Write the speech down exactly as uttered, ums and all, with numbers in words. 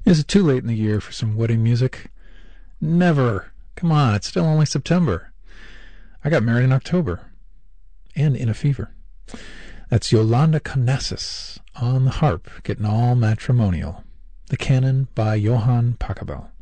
Is it too late in the year for some wedding music? Never. Come on, it's still only September. I got married in October. And in a fever. That's Yolanda Onassis on the harp, getting all matrimonial. The Canon by Johann Pachelbel.